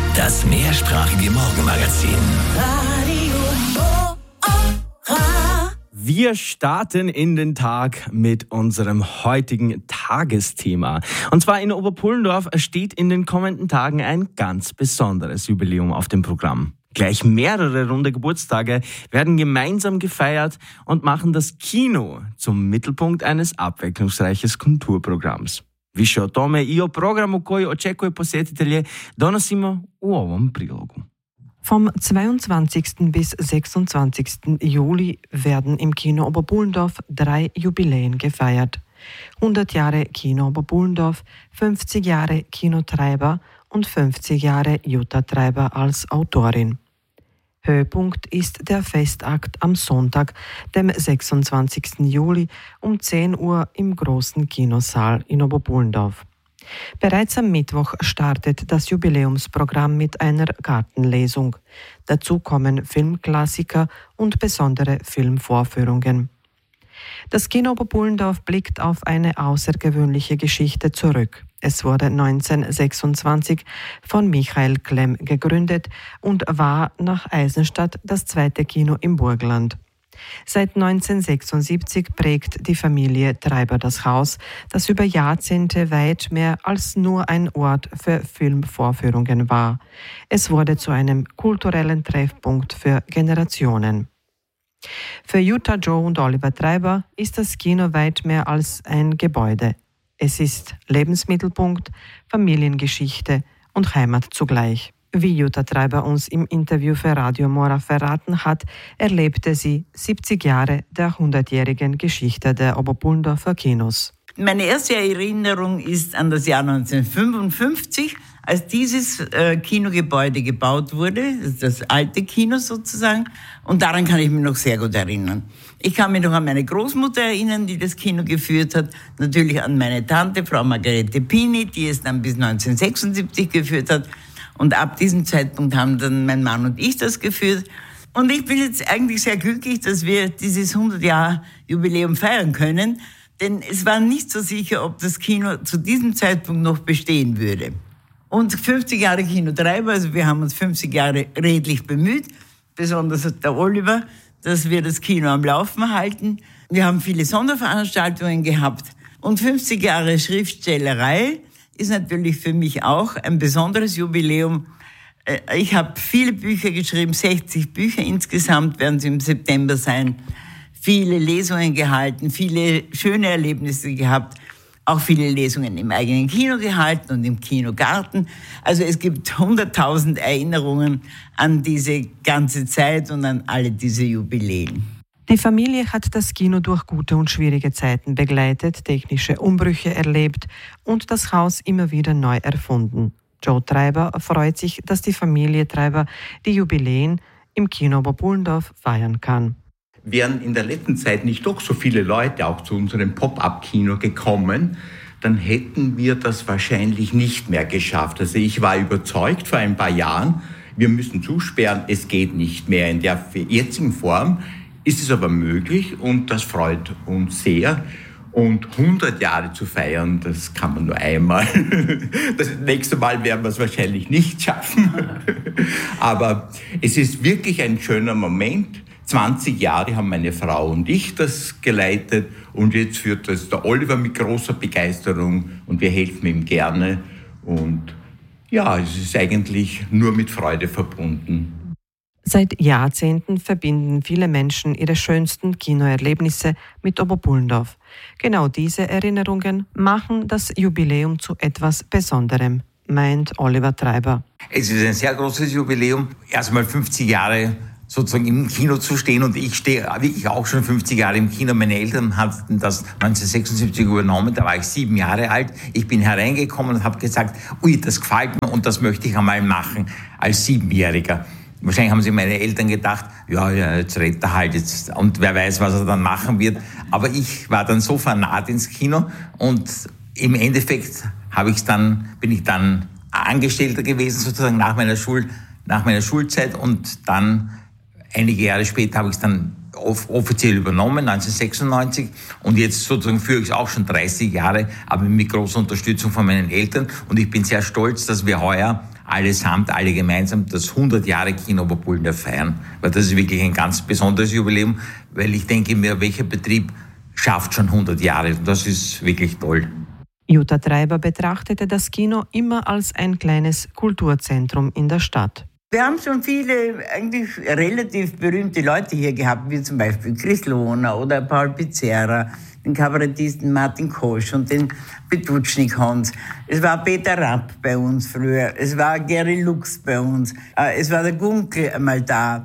Das mehrsprachige Morgenmagazin. Wir starten in den Tag mit unserem heutigen Tagesthema. Und zwar in Oberpullendorf steht in den kommenden Tagen ein ganz besonderes Jubiläum auf dem Programm. Gleich mehrere runde Geburtstage werden gemeinsam gefeiert und machen das Kino zum Mittelpunkt eines abwechslungsreichen Kulturprogramms. Više o tome I o programu koji očekuje posjetitelje donosimo u ovom prilogu. Vom 22. bis 26. Juli werden im Kino Oberpullendorf 3 Jubiläen gefeiert. 100 Jahre Kino Oberpullendorf, 50 Jahre Kino Treiber und 50 Jahre Jutta Treiber als Autorin. Höhepunkt ist der Festakt am Sonntag, dem 26. Juli um 10 Uhr im großen Kinosaal in Oberpullendorf. Bereits am Mittwoch startet das Jubiläumsprogramm mit einer Gartenlesung. Dazu kommen Filmklassiker und besondere Filmvorführungen. Das Kino Oberpullendorf blickt auf eine außergewöhnliche Geschichte zurück. Es wurde 1926 von Michael Klemm gegründet und war nach Eisenstadt das zweite Kino im Burgenland. Seit 1976 prägt die Familie Treiber das Haus, das über Jahrzehnte weit mehr als nur ein Ort für Filmvorführungen war. Es wurde zu einem kulturellen Treffpunkt für Generationen. Für Jutta, Joe und Oliver Treiber ist das Kino weit mehr als ein Gebäude. Es ist Lebensmittelpunkt, Familiengeschichte und Heimat zugleich. Wie Jutta Treiber uns im Interview für Radio Mora verraten hat, erlebte sie 70 Jahre der 100-jährigen Geschichte der Oberpullendorfer Kinos. Meine erste Erinnerung ist an das Jahr 1955, als dieses Kinogebäude gebaut wurde, das alte Kino sozusagen, und daran kann ich mich noch sehr gut erinnern. Ich kann mich noch an meine Großmutter erinnern, die das Kino geführt hat, natürlich an meine Tante, Frau Margarete Pini, die es dann bis 1976 geführt hat, und ab diesem Zeitpunkt haben dann mein Mann und ich das geführt. Und ich bin jetzt eigentlich sehr glücklich, dass wir dieses 100-Jahr-Jubiläum feiern können, denn es war nicht so sicher, ob das Kino zu diesem Zeitpunkt noch bestehen würde. Und 50 Jahre Kino Treiber, also wir haben uns 50 Jahre redlich bemüht, besonders der Oliver, dass wir das Kino am Laufen halten. Wir haben viele Sonderveranstaltungen gehabt. Und 50 Jahre Schriftstellerei ist natürlich für mich auch ein besonderes Jubiläum. Ich habe viele Bücher geschrieben, 60 Bücher insgesamt werden es im September sein. Viele Lesungen gehalten, viele schöne Erlebnisse gehabt, auch viele Lesungen im eigenen Kino gehalten und im Kinogarten. Also es gibt 100.000 Erinnerungen an diese ganze Zeit und an alle diese Jubiläen. Die Familie hat das Kino durch gute und schwierige Zeiten begleitet, technische Umbrüche erlebt und das Haus immer wieder neu erfunden. Joe Treiber freut sich, dass die Familie Treiber die Jubiläen im Kino Oberpullendorf feiern kann. Wären in der letzten Zeit nicht doch so viele Leute auch zu unserem Pop-up-Kino gekommen, dann hätten wir das wahrscheinlich nicht mehr geschafft. Also ich war überzeugt vor ein paar Jahren, wir müssen zusperren, es geht nicht mehr. In der jetzigen Form ist es aber möglich und das freut uns sehr. Und 100 Jahre zu feiern, das kann man nur einmal. Das nächste Mal werden wir es wahrscheinlich nicht schaffen. Aber es ist wirklich ein schöner Moment. 20 Jahre haben meine Frau und ich das geleitet und jetzt führt das der Oliver mit großer Begeisterung und wir helfen ihm gerne. Und ja, es ist eigentlich nur mit Freude verbunden. Seit Jahrzehnten verbinden viele Menschen ihre schönsten Kinoerlebnisse mit Oberpullendorf. Genau diese Erinnerungen machen das Jubiläum zu etwas Besonderem, meint Oliver Treiber. Es ist ein sehr großes Jubiläum, erstmal 50 Jahre sozusagen im Kino zu stehen und ich stehe wirklich auch schon 50 Jahre im Kino. Meine Eltern hatten das 1976 übernommen, da war ich 7 Jahre alt. Ich bin hereingekommen und habe gesagt, ui, das gefällt mir und das möchte ich einmal machen als 7-Jähriger. Wahrscheinlich haben sich meine Eltern gedacht, ja, jetzt redet er halt jetzt und wer weiß, was er dann machen wird. Aber ich war dann so vernarrt ins Kino und im Endeffekt bin ich dann Angestellter gewesen, sozusagen nach meiner Schulzeit und dann einige Jahre später habe ich es dann offiziell übernommen, 1996 und jetzt sozusagen führe ich es auch schon 30 Jahre, aber mit großer Unterstützung von meinen Eltern und ich bin sehr stolz, dass wir heuer allesamt, alle gemeinsam das 100 Jahre Kino Oberpullendorf feiern. Weil das ist wirklich ein ganz besonderes Jubiläum, weil ich denke mir, welcher Betrieb schafft schon 100 Jahre? Das ist wirklich toll. Jutta Treiber betrachtete das Kino immer als ein kleines Kulturzentrum in der Stadt. Wir haben schon viele eigentlich relativ berühmte Leute hier gehabt, wie zum Beispiel Chris Lohner oder Paul Pizzerra, den Kabarettisten Martin Kosch und den Petutschnik Hans. Es war Peter Rapp bei uns früher, es war Gary Lux bei uns, es war der Gunkel einmal da.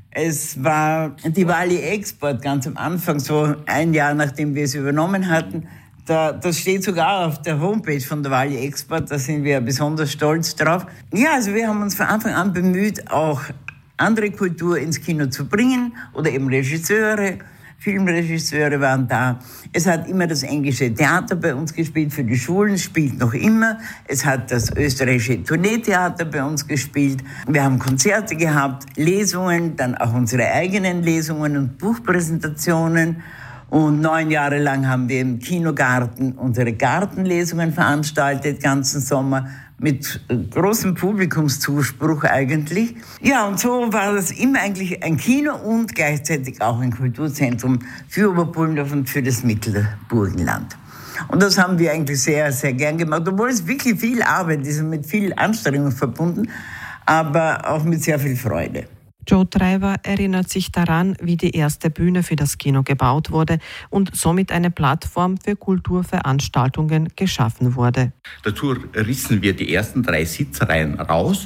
Es war die Wally Export ganz am Anfang, so ein Jahr nachdem wir es übernommen hatten. Das steht sogar auf der Homepage von der Wally Export, da sind wir besonders stolz drauf. Ja, also wir haben uns von Anfang an bemüht, auch andere Kultur ins Kino zu bringen oder eben Regisseure, Filmregisseure waren da. Es hat immer das englische Theater bei uns gespielt, für die Schulen, spielt noch immer. Es hat das österreichische Tourneetheater bei uns gespielt. Wir haben Konzerte gehabt, Lesungen, dann auch unsere eigenen Lesungen und Buchpräsentationen. Und 9 Jahre lang haben wir im Kinogarten unsere Gartenlesungen veranstaltet, ganzen Sommer, mit großem Publikumszuspruch eigentlich. Ja, und so war das immer eigentlich ein Kino und gleichzeitig auch ein Kulturzentrum für Oberpullendorf und für das Mittelburgenland. Und das haben wir eigentlich sehr, sehr gern gemacht, obwohl es wirklich viel Arbeit ist und mit viel Anstrengung verbunden, aber auch mit sehr viel Freude. Joe Treiber erinnert sich daran, wie die erste Bühne für das Kino gebaut wurde und somit eine Plattform für Kulturveranstaltungen geschaffen wurde. Dazu rissen wir die ersten 3 Sitzreihen raus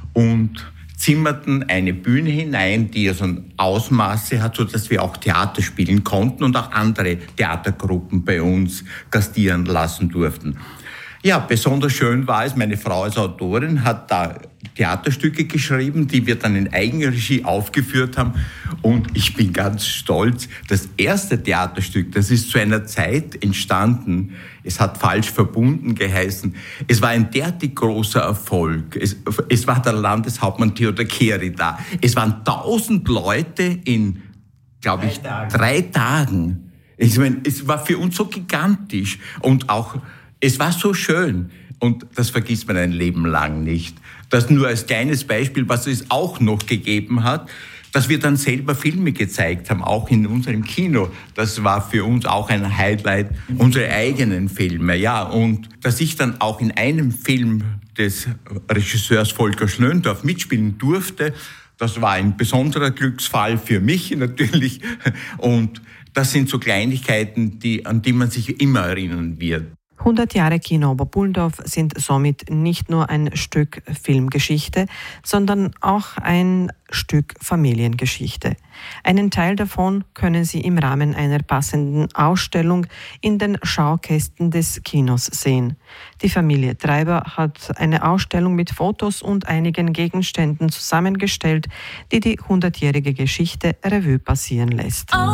und zimmerten eine Bühne hinein, die also Ausmaße hat, sodass wir auch Theater spielen konnten und auch andere Theatergruppen bei uns gastieren lassen durften. Ja, besonders schön war es, meine Frau als Autorin hat da Theaterstücke geschrieben, die wir dann in Eigenregie aufgeführt haben. Und ich bin ganz stolz, das erste Theaterstück, das ist zu einer Zeit entstanden, es hat falsch verbunden geheißen. Es war ein derartig großer Erfolg. Es war der Landeshauptmann Theodor Kehry da. Es waren 1000 Leute in, glaube ich, 3 Tagen. Ich meine, es war für uns so gigantisch und auch es war so schön und das vergisst man ein Leben lang nicht. Das nur als kleines Beispiel, was es auch noch gegeben hat, dass wir dann selber Filme gezeigt haben, auch in unserem Kino. Das war für uns auch ein Highlight, unsere eigenen Filme. Ja, und dass ich dann auch in einem Film des Regisseurs Volker Schlöndorff mitspielen durfte, das war ein besonderer Glücksfall für mich natürlich. Und das sind so Kleinigkeiten, an die man sich immer erinnern wird. 100 Jahre Kino Oberpullendorf sind somit nicht nur ein Stück Filmgeschichte, sondern auch ein Stück Familiengeschichte. Einen Teil davon können Sie im Rahmen einer passenden Ausstellung in den Schaukästen des Kinos sehen. Die Familie Treiber hat eine Ausstellung mit Fotos und einigen Gegenständen zusammengestellt, die die 100-jährige Geschichte Revue passieren lässt.